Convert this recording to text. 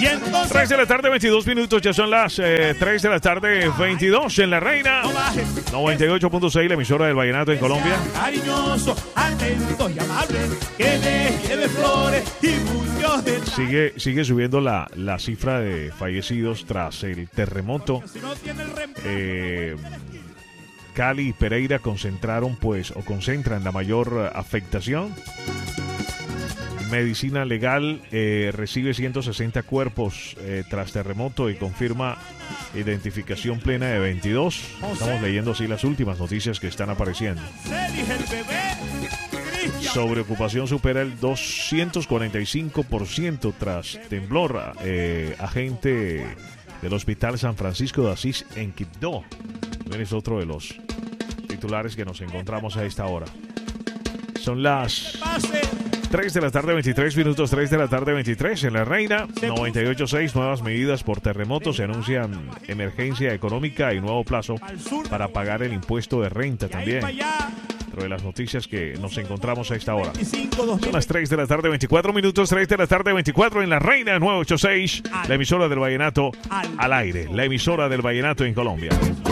3 de la tarde, 22 minutos. Ya son las 3 de la tarde, 22 en La Reina. 98.6, la emisora del Vallenato en Colombia. Cariñoso, atento y amable, que me lleve flores y muchos detalles. Sigue subiendo la cifra de fallecidos tras el terremoto. Cali y Pereira concentran la mayor afectación. Medicina Legal recibe 160 cuerpos tras terremoto y confirma identificación plena de 22. Estamos leyendo así las últimas noticias que están apareciendo. Sobreocupación supera el 245% tras temblor. Agente del Hospital San Francisco de Asís en Quibdó. Es otro de los titulares que nos encontramos a esta hora. Son las 3 de la tarde, 23 minutos, 3 de la tarde, 23 en La Reina. 98.6, nuevas medidas por terremoto. Se anuncian emergencia económica y nuevo plazo para pagar el impuesto de renta también. Dentro de las noticias que nos encontramos a esta hora. Son las 3 de la tarde, 24 minutos, 3 de la tarde, 24 en La Reina, 986. La emisora del Vallenato al aire. La emisora del Vallenato en Colombia.